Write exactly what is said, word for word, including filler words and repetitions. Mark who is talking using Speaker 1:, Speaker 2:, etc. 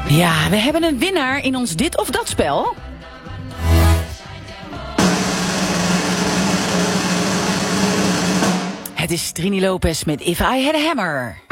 Speaker 1: Ja, we hebben een winnaar in ons dit of dat spel. Het is Trini Lopez met If I Had a Hammer.